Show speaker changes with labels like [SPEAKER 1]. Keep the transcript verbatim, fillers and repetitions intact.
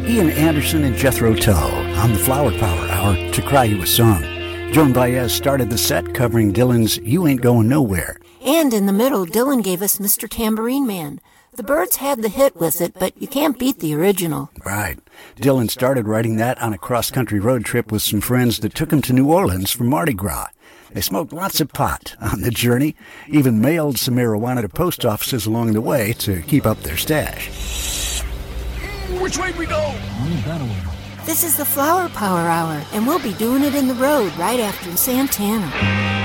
[SPEAKER 1] Ian Anderson and Jethro Tull on the Flower Power Hour to cry you a song. Joan Baez started the set covering Dylan's You Ain't Going Nowhere.
[SPEAKER 2] And in the middle, Dylan gave us Mister Tambourine Man. The Byrds had the hit with it, but you can't beat the original.
[SPEAKER 1] Right. Dylan started writing that on a cross-country road trip with some friends that took him to New Orleans for Mardi Gras. They smoked lots of pot on the journey, even mailed some marijuana to post offices along the way to keep up their stash.
[SPEAKER 3] Which way we go?
[SPEAKER 4] Oh, that way.
[SPEAKER 2] This is the Flower Power Hour, and we'll be doing it in the road right after Santana.